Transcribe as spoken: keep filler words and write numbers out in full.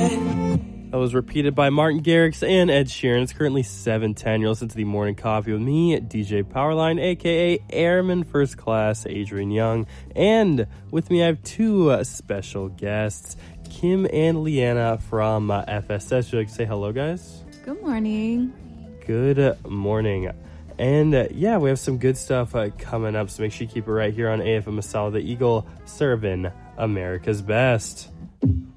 That was repeated by Martin Garrix and Ed Sheeran. It's currently seven ten. You're listening to the Morning Coffee with me, D J Powerline, a k a. Airman First Class, Adrian Young. And with me, I have two uh, special guests, Kim and Leanna from uh, F S S. Would you like to say hello, guys? Good morning. Good morning. And uh, yeah, we have some good stuff uh, coming up, so make sure you keep it right here on A F M Masala, the Eagle, serving America's best.